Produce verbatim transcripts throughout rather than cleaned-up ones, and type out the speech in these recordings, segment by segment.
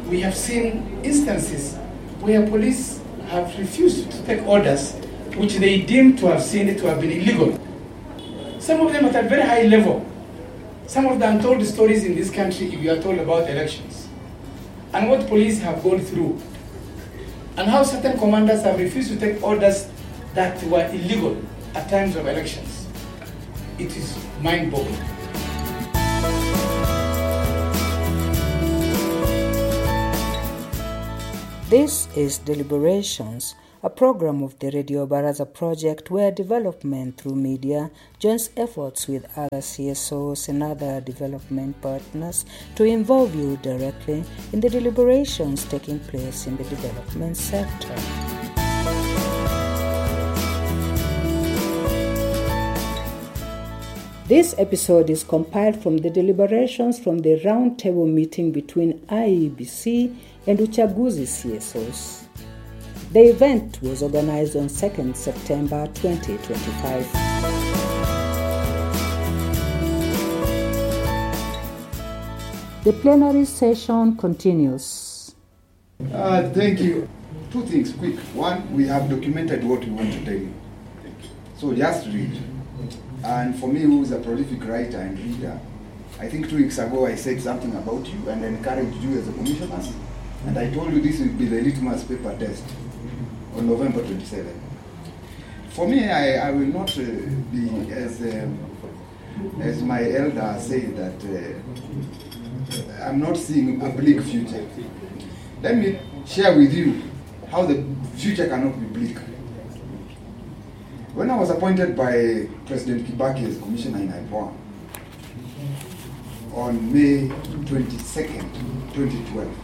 we have seen instances where police have refused to take orders which they deem to have seen it to have been illegal. Some of them at a very high level. Some of the untold stories in this country, if you are told about elections, and what police have gone through, and how certain commanders have refused to take orders that were illegal at times of elections. It is mind-boggling. This is Deliberations, a program of the Radio Baraza project where development through media joins efforts with other C S Os and other development partners to involve you directly in the deliberations taking place in the development sector. This episode is compiled from the deliberations from the roundtable meeting between I E B C and Uchaguzi C S Os. The event was organized on second September twenty twenty-five. The plenary session continues. Uh, thank you. Two things, quick. One, we have documented what we want to tell you. So just read. And for me, who is a prolific writer and reader, I think two weeks ago I said something about you and encouraged you as a commissioner. And I told you this will be the litmus paper test on November twenty-seventh. For me, I, I will not uh, be as um, as my elder said that uh, I'm not seeing a bleak future. Let me share with you how the future cannot be bleak. When I was appointed by President Kibaki as commissioner in I P O A on May twenty-second, twenty twelve,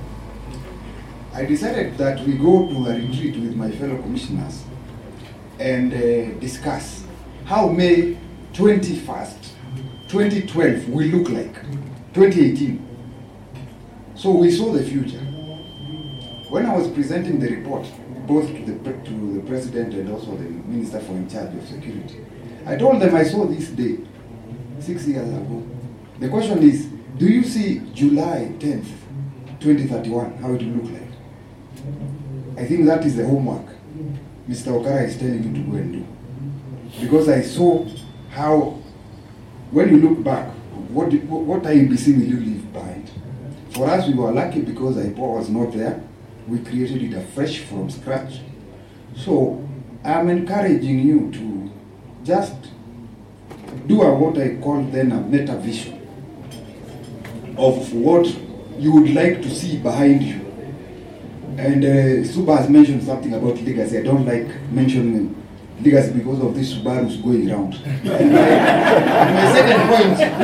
I decided that we go to a retreat with my fellow commissioners and uh, discuss how May twenty-first, twenty twelve will look like, twenty eighteen. So we saw the future. When I was presenting the report, both to the, to the president and also the minister for in charge of security, I told them I saw this day, six years ago. The question is, do you see July tenth, twenty thirty-one, how it will look like? I think that is the homework Mister Okara is telling you to go and do. Because I saw how, when you look back, what, what I E B C will you leave behind? For us, we were lucky because I P O A was not there. We created it afresh from scratch. So I'm encouraging you to just do a, what I call then a meta vision of what you would like to see behind you. And uh, Suba has mentioned something about legacy. I don't like mentioning legacy because of this Subarus going around. And my, and my second point,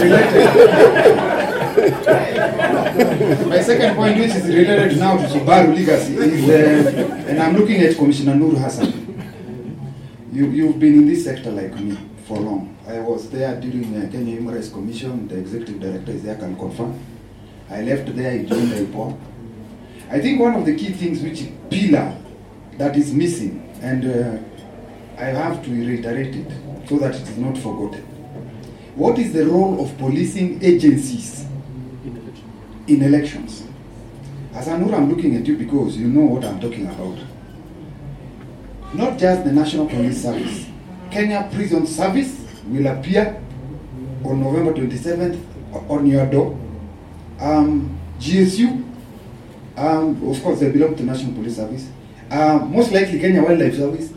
which is related, my second point, which is related now to Subaru legacy, is, uh, and I'm looking at Commissioner Nur Hassan. You, you've been in this sector like me for long. I was there during the uh, Kenya Human Rights Commission. The executive director is there, can confirm. I left there, I joined I P O A. I think one of the key things which pillar that is missing, and uh, I have to reiterate it so that it is not forgotten. What is the role of policing agencies in elections? As Anur, I'm looking at you because you know what I'm talking about. Not just the National Police Service. Kenya Prison Service will appear on November twenty-seventh on your door. Um, G S U, Um, of course, they belong to National Police Service. Uh, most likely Kenya Wildlife Service.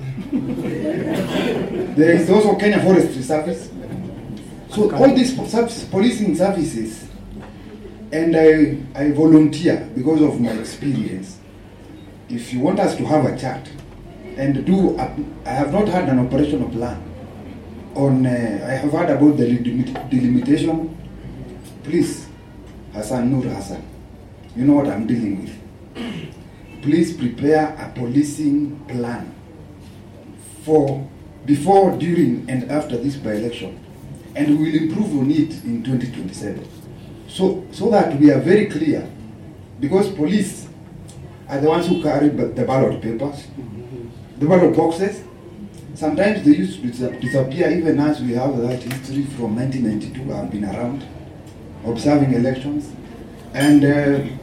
There is also Kenya Forestry Service. So all these policing services, and I, I volunteer because of my experience. If you want us to have a chat and do, a, I have not had an operational plan on, uh, I have heard about the delimit, delimitation. Please, Hassan Nur Hassan, you know what I'm dealing with. Please prepare a policing plan for before, during, and after this by-election, and we will improve on it in twenty twenty-seven. So, so that we are very clear, because police are the ones who carry the ballot papers, the ballot boxes. Sometimes they used to disappear, even as we have that history from nineteen ninety-two. I've been around observing elections, and uh,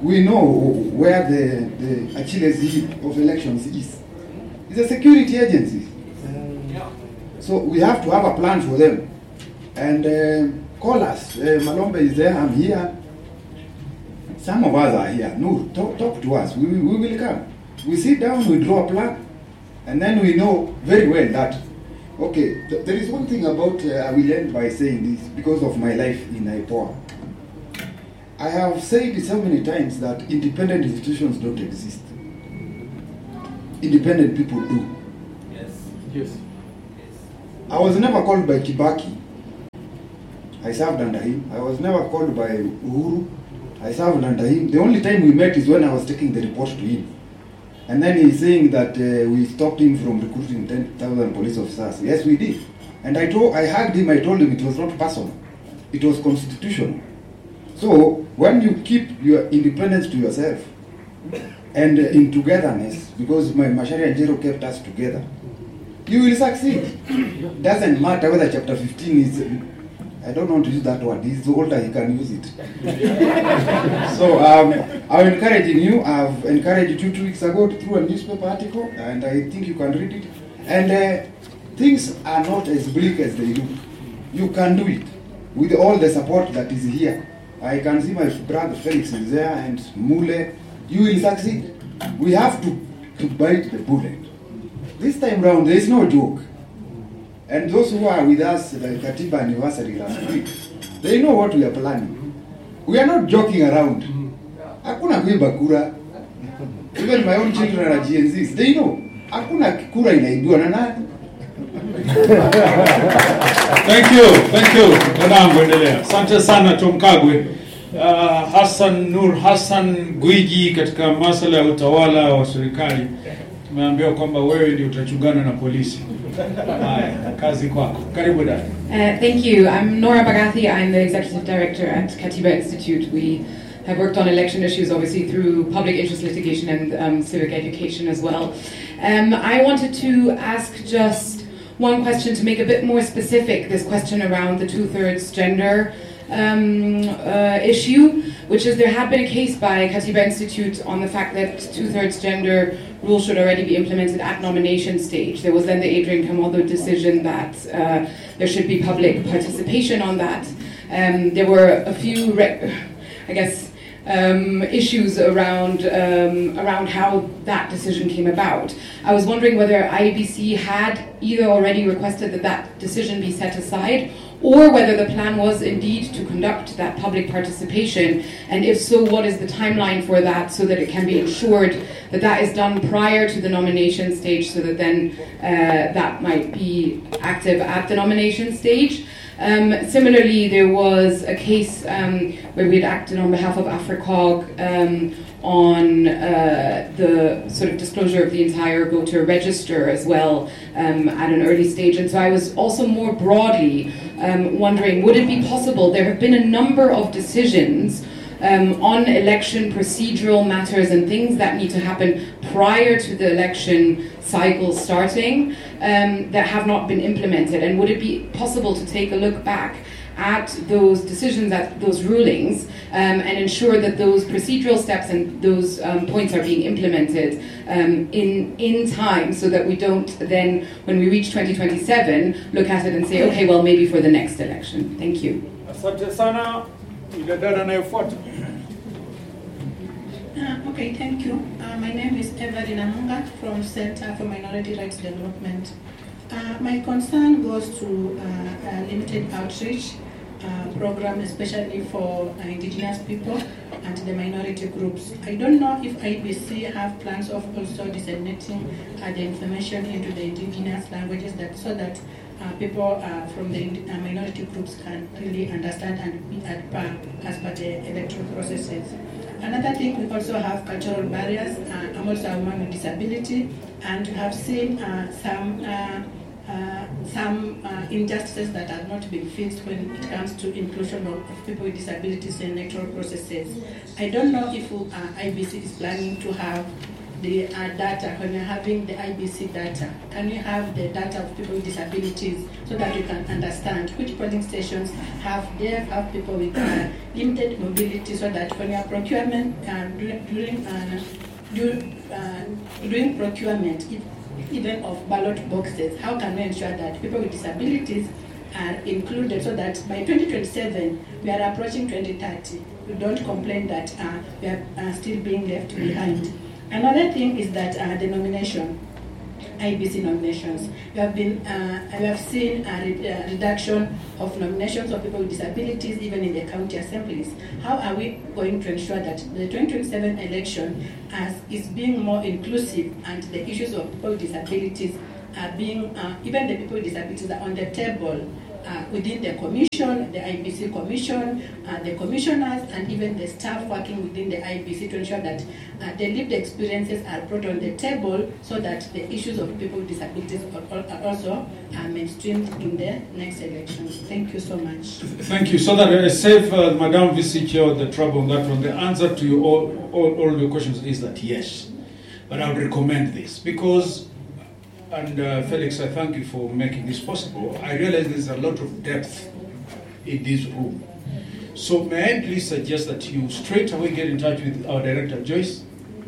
we know where the, the Achilles heel of elections is. It's a security agency. So we have to have a plan for them. And uh, call us. Uh, Malombe is there, I'm here. Some of us are here. No, talk, talk to us. We, we will come. We sit down, we draw a plan, and then we know very well that, okay, th- there is one thing about, uh, I will end by saying this, because of my life in I P O A. I have said so many times that independent institutions don't exist. Independent people do. Yes. Yes. I was never called by Kibaki. I served under him. I was never called by Uhuru. I served under him. The only time we met is when I was taking the report to him. And then he's saying that uh, we stopped him from recruiting ten thousand police officers. Yes, we did. And I told, I hugged him, I told him it was not personal. It was constitutional. So, when you keep your independence to yourself, and uh, in togetherness, because my Macharia and Jero kept us together, you will succeed. Doesn't matter whether chapter fifteen is, I don't want to use that word, he's older, he can use it. So um, I'm encouraging you, I've encouraged you two weeks ago through a newspaper article, and I think you can read it. And uh, things are not as bleak as they look. You can do it with all the support that is here. I can see my brother Felix is there and Mule. You will succeed. We have to, to bite the bullet. This time round, there is no joke. And those who are with us at the Katiba anniversary last week, they know what we are planning. We are not joking around. Hakuna kuiba kura. Even my own children are G N Zs. They know. Hakuna kura inaibiwa na nani. Thank you, thank you. Dadangu endelea. Asante sana Tom Kagwe. Uh, Hassan Nur Hassan Gwiji katika masuala ya utawala wa serikali. Tumeambiwa kwamba wewe ndio utachungana na polisi. Haya, kazi kwako. Karibu dada. Uh, thank you. I'm Nora Bagathi. I'm the Executive Director at Katiba Institute. We have worked on election issues, obviously, through public interest litigation and um, civic education as well. Um, I wanted to ask just one question to make a bit more specific, this question around the two-thirds gender um, uh, issue, which is there had been a case by Katiba Institute on the fact that two-thirds gender rules should already be implemented at nomination stage. There was then the Adrian Kamodo decision that uh, there should be public participation on that. Um, there were a few, re- I guess, um, issues around um, around how that decision came about. I was wondering whether I B C had either already requested that that decision be set aside, or whether the plan was indeed to conduct that public participation, and if so, what is the timeline for that so that it can be ensured that that is done prior to the nomination stage, so that then uh, that might be active at the nomination stage. Um, similarly, there was a case um, where we had acted on behalf of AFRICOG um, on uh, the sort of disclosure of the entire voter register as well um, at an early stage. And so I was also more broadly um, wondering, would it be possible, there have been a number of decisions um, on election procedural matters and things that need to happen prior to the election cycle starting um, that have not been implemented, and would it be possible to take a look back at those decisions, at those rulings, um, and ensure that those procedural steps and those um, points are being implemented um, in in time, so that we don't then, when we reach twenty twenty-seven, look at it and say, okay, well, maybe for the next election. Thank you. Asante sana. Ile dada anayofuata. Uh, okay, thank you. Uh, my name is Evelyn Amunga from Center for Minority Rights Development. Uh, my concern goes to uh, a limited outreach uh, program, especially for uh, indigenous people and the minority groups. I don't know if I B C have plans of also disseminating uh, the information into the indigenous languages, that so that uh, people uh, from the uh, minority groups can really understand and be at par as per the electoral processes. Another thing, we also have cultural barriers. Uh, I'm also a woman with disability, and we have seen uh, some uh, uh, some uh, injustices that have not been fixed when it comes to inclusion of, of people with disabilities in electoral processes. I don't know if uh, I B C is planning to have the uh, data, when you're having the I B C data, can you have the data of people with disabilities so that you can understand which polling stations have deaf, have people with uh, limited mobility, so that when you are procurement, uh, during, uh, during, uh, during procurement, if, even of ballot boxes, how can we ensure that people with disabilities are included, so that by twenty twenty-seven, we are approaching twenty thirty. We don't complain that uh, we are uh, still being left behind. Another thing is that uh, the nomination, I B C nominations, we have been, uh, we have seen a re- uh, reduction of nominations of people with disabilities, even in the county assemblies. How are we going to ensure that the twenty twenty-seven election as is being more inclusive, and the issues of people with disabilities are being, uh, even the people with disabilities are on the table uh, within the commission, the I B C commission, uh, the commissioners, and even the staff working within the I B C to ensure that uh, the lived experiences are brought on the table, so that the issues of people with disabilities are, are also uh, mainstreamed in the next elections. Thank you so much. Thank you. So that I save uh, Madam Vice Chair the trouble on that one. The answer to you all, all, all your questions is that yes. But I would recommend this because, and uh, Felix, I thank you for making this possible. I realize there's a lot of depth in this room. So may I please suggest that you straight away get in touch with our director, Joyce.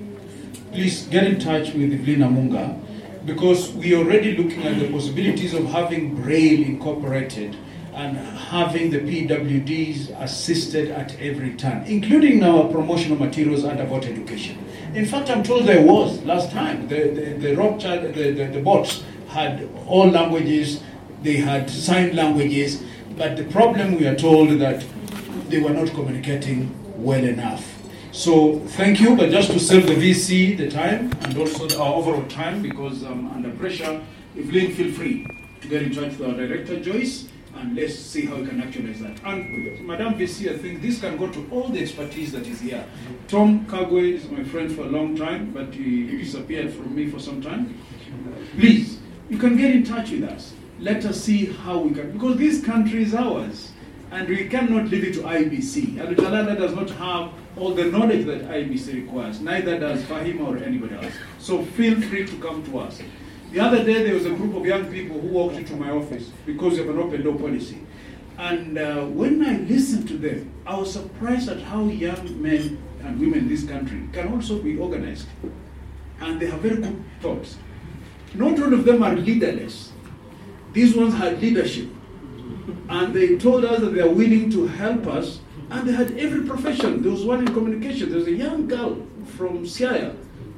Please get in touch with Evelyn Amunga, because we are already looking at the possibilities of having Braille incorporated and having the P W Ds assisted at every turn, including our promotional materials under voter education. In fact, I'm told there was last time. The the, the Rothschild, the, the, the bots had all languages, they had sign languages, but the problem, we are told, that they were not communicating well enough. So thank you, but just to save the V C the time and also our overall time, because I'm under pressure, Evelyn, feel free to get in touch with our director, Joyce, and let's see how we can actualize that. And Madam V C, I think this can go to all the expertise that is here. Tom Kagwe is my friend for a long time, but he disappeared from me for some time. Please, you can get in touch with us. Let us see how we can, because this country is ours, and we cannot leave it to I B C. And Jalala does not have all the knowledge that I B C requires, neither does Fahima or anybody else. So feel free to come to us. The other day, there was a group of young people who walked into my office because of an open door policy. And uh, when I listened to them, I was surprised at how young men and women in this country can also be organized. And they have very good thoughts. Not all of them are leaderless. These ones had leadership. And they told us that they are willing to help us. And they had every profession. There was one in communication. There was a young girl from Siaya,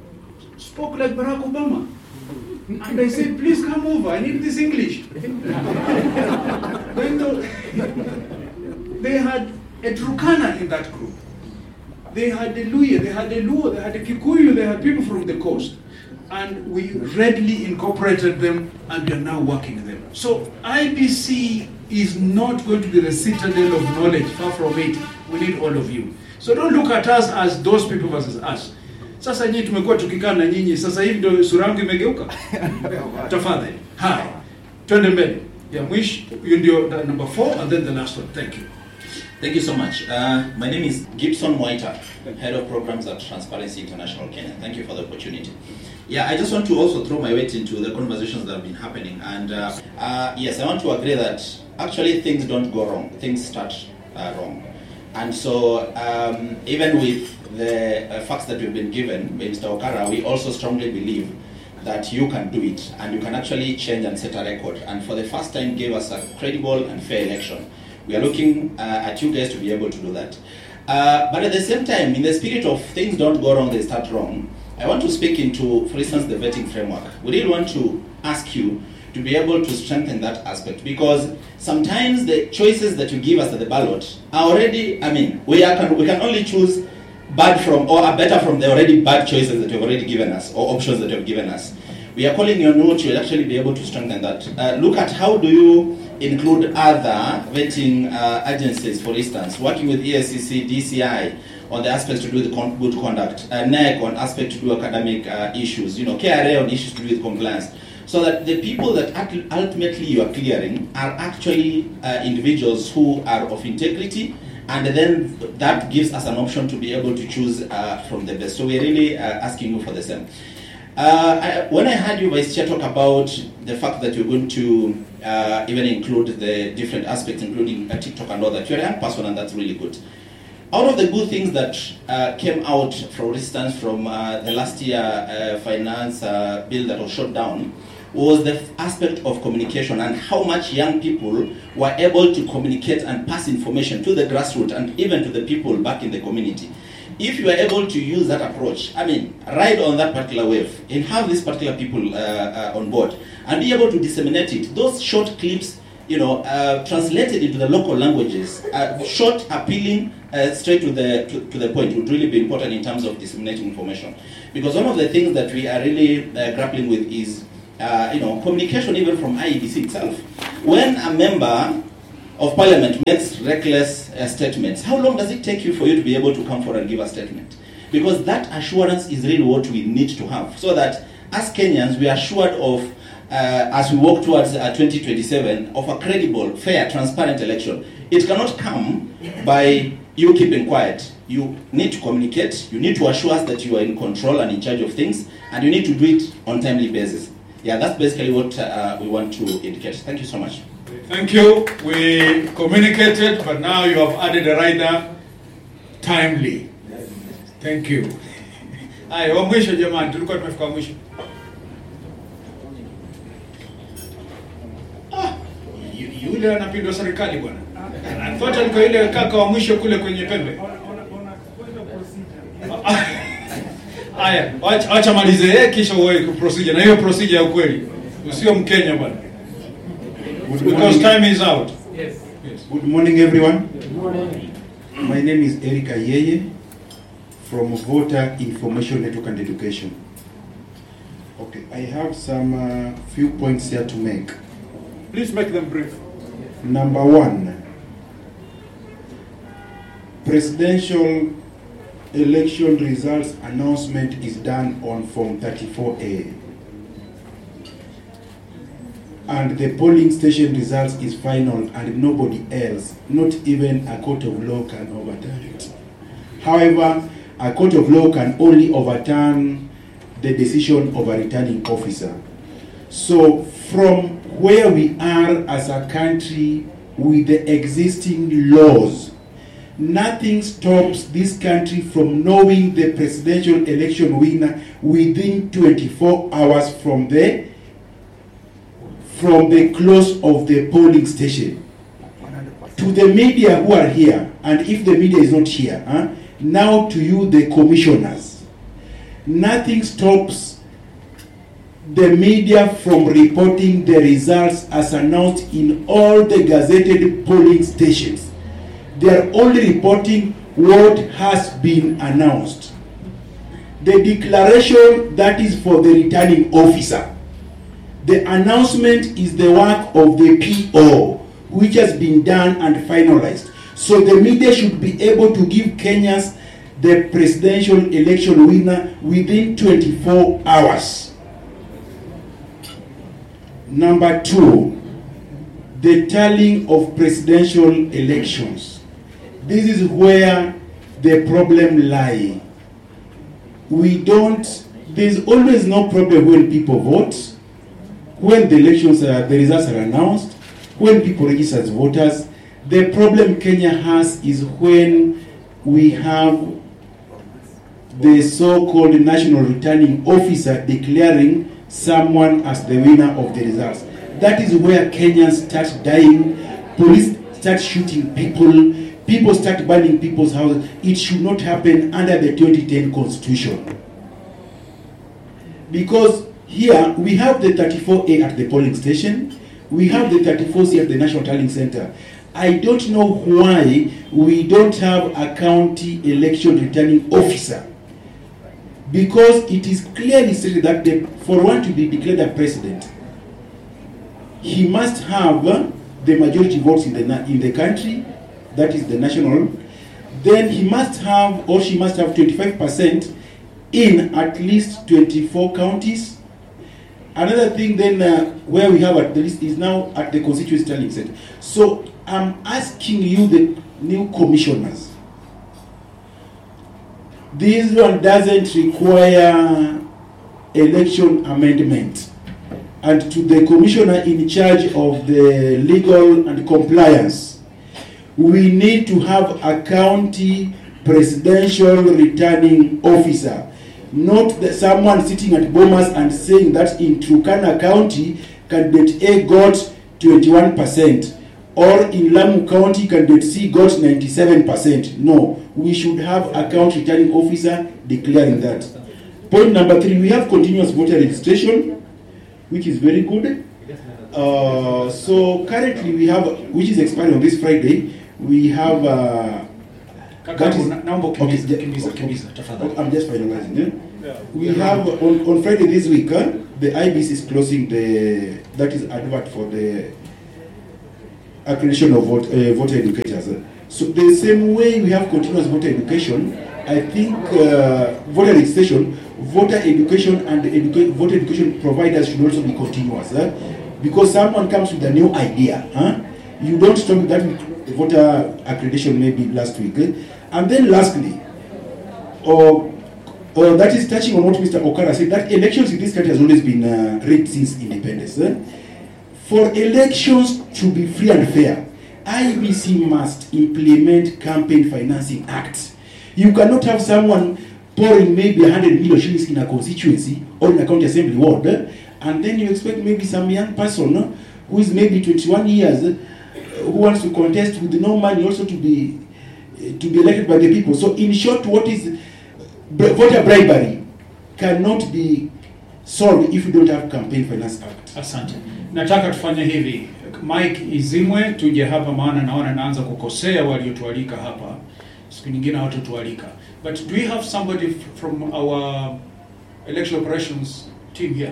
spoke like Barack Obama. And I said, please come over, I need this English. Then the, they had a Turkana in that group. They had a Luya, they had a Luo, they had a Kikuyu, they had people from the coast. And we readily incorporated them, and we are now working with them. So I B C is not going to be the citadel of knowledge, far from it. We need all of you. So don't look at us as those people versus us. Sasa nyinyi tumekuwa tukikaa na nyinyi, sasa hivi ndio sura yangu imegeuka. Tafadhali. Hai. Twende mbele. Ya mwisho, hiyo ndio number four, and then the last one. Thank you. Thank you so much. Uh, my name is Gibson Moita, Head of Programs at Transparency International Kenya. Thank you for the opportunity. Yeah, I just want to also throw my weight into the conversations that have been happening. And uh, uh, yes, I want to agree that actually things don't go wrong. Things start uh, wrong. And so um, even with the uh, facts that we've been given by Mister Okara, we also strongly believe that you can do it and you can actually change and set a record. And for the first time gave us a credible and fair election. We are looking uh, at you guys to be able to do that. Uh, but at the same time, in the spirit of things don't go wrong, they start wrong, I want to speak into, for instance, the vetting framework. We really want to ask you to be able to strengthen that aspect, because sometimes the choices that you give us at the ballot are already, I mean, we, are, we can only choose bad from or better from the already bad choices that you have already given us, or options that you have given us. We are calling you on to actually be able to strengthen that. Uh, look at how do you include other vetting uh, agencies, for instance, working with E S C C, D C I, on the aspects to do with con- good conduct, uh, N E C on aspects to do academic uh, issues, you know, K R A on issues to do with compliance, so that the people that ultimately you are clearing are actually uh, individuals who are of integrity and then that gives us an option to be able to choose uh, from the best. So we're really uh, asking you for the same. Uh, I, when I heard you, Vice Chair, talk about the fact that you're going to uh, even include the different aspects, including uh, TikTok and all that, you're a young person, and that's really good. Out of the good things that uh, came out, for instance, from uh, the last year uh, finance uh, bill that was shut down, was the aspect of communication and how much young people were able to communicate and pass information to the grassroots and even to the people back in the community. If you are able to use that approach, I mean, ride on that particular wave and have these particular people uh, uh, on board and be able to disseminate it, those short clips, you know, uh, translated into the local languages, uh, short, appealing, uh, straight to the to, to the point, would really be important in terms of disseminating information. Because one of the things that we are really uh, grappling with is, uh, you know, communication even from I E B C itself. When a member of Parliament makes reckless uh, statements, how long does it take you for you to be able to come forward and give a statement? Because that assurance is really what we need to have, so that as Kenyans we are assured of, uh, as we walk towards uh, twenty twenty-seven, of a credible, fair, transparent election. It cannot come by you keeping quiet. You need to communicate, you need to assure us that you are in control and in charge of things, and you need to do it on a timely basis. Yeah, that's basically what uh, we want to indicate. Thank you so much. Thank you. We communicated, but now you have added a rider, timely. Thank you. Haya, wa mwisho jamani, tulikuwa tumefika mwisho. Ah, yu- yule anapindwa serikali bwana. Anafuata liko ile kaka wa mwisho kule kwenye pembe. Haya, acha acha malize yeye kisha uwe procedure na hiyo procedure ya ukweli. Usio Mkenya bwana. Because time is out. Yes. Yes. Good morning, everyone. Good morning. My name is Eric Ayeye from Voter Information Network and Education. Okay, I have some uh, few points here to make. Please make them brief. Number one, presidential election results announcement is done on Form thirty-four A. And the polling station results is final and nobody else, not even a court of law, can overturn it. However, a court of law can only overturn the decision of a returning officer. So from where we are as a country with the existing laws, nothing stops this country from knowing the presidential election winner within twenty-four hours from the from the close of the polling station. To the media who are here, and if the media is not here, huh, now to you, the commissioners, nothing stops the media from reporting the results as announced in all the gazetted polling stations. They are only reporting what has been announced. The declaration, that is for the returning officer. The announcement is the work of the P O, which has been done and finalized. So the media should be able to give Kenyans the presidential election winner within twenty-four hours. Number two, the tallying of presidential elections. This is where the problem lies. We don't, there's always no problem when people vote. When the elections, are, the results are announced, when people register as voters. The problem Kenya has is when we have the so-called national returning officer declaring someone as the winner of the results. That is where Kenyans start dying, police start shooting people, people start burning people's houses. It should not happen under the twenty ten constitution. Because here we have the thirty-four A at the polling station, we have the thirty-four C at the National Tallying Center. I don't know why we don't have a county election returning officer. Because it is clearly stated that the, for one to be declared a president, he must have uh, the majority votes in the in the country, that is the national. Then he must have, or she must have twenty-five percent in at least twenty-four counties. Another thing then, uh, where we have at the list is now at the constituency tallying center. So I'm asking you, the new commissioners. This one doesn't require election amendment. And to the commissioner in charge of the legal and compliance, we need to have a county presidential returning officer, not the, someone sitting at Bomas and saying that in Turkana County, candidate A got twenty-one percent, or in Lamu County, candidate C got ninety-seven percent. No, we should have a county returning officer declaring that. Point number three, we have continuous voter registration, which is very good. Uh, so currently we have, which is expiring on this Friday, we have uh, that is, okay, I'm just finalizing. Yeah? We have on, on Friday this week, uh, the I B C is closing the, that is advert for the accreditation of vote, uh, voter educators. So the same way we have continuous voter education, I think uh, voter registration, voter education and educa- voter education providers should also be continuous. Eh? Because someone comes with a new idea, huh? You don't stop that with voter accreditation maybe last week. Eh? And then lastly, or, or that is touching on what Mister Okara said, that elections in this country has always been uh, rigged since independence. Eh? For elections to be free and fair, I B C must implement Campaign Financing Act. You cannot have someone pouring maybe one hundred million shillings in a constituency or in a county assembly ward, eh? And then you expect maybe some young person eh, who is maybe twenty-one years, eh, who wants to contest with no money also to be uh, to be elected by the people. So in short, what is bri- voter bribery cannot be solved if you don't have Campaign Finance Act. Asante. Nataka tufanye hivi. Mike izimwe tuje hapa, maana naona naanza kukosea waliotualika hapa. Siku nyingine watu tualika. But do we have somebody f- from our election operations team here?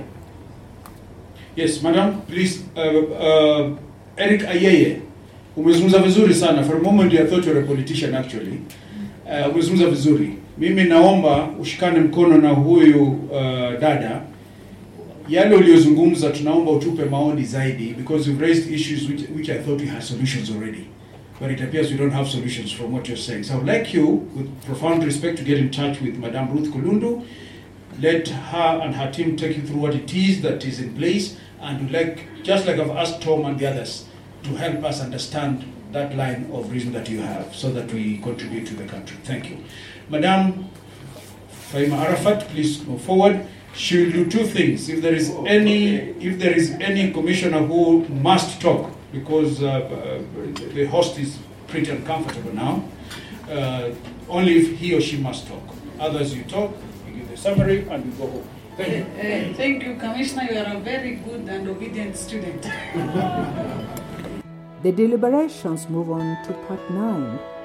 Yes, madam, please. Uh, uh, Eric Ayeye, umezungumza vizuri sana. For a moment I thought you were a politician actually. Uh, umezungumza vizuri. Mimi naomba ushikane mkono na huyu uh, dada. Yale uliyozungumza tunaomba utupe maoni zaidi, because you've raised issues which, which I thought we had solutions already. But it appears we don't have solutions from what you're saying. So I would like you, with profound respect, to get in touch with Madame Ruth Kulundu. Let her and her team take you through what it is that is in place, and we'd like, just like I've asked Tom and the others, to help us understand that line of reason that you have, so that we contribute to the country. Thank you. Madame Faima Arafat, please move forward. She will do two things. If there is any, if there is any commissioner who must talk, because uh, uh, the host is pretty uncomfortable now, uh, only if he or she must talk. Others, you talk, you give the summary, and you go home. Thank you. Uh, uh, thank you, Commissioner. You are a very good and obedient student. The deliberations move on to part nine.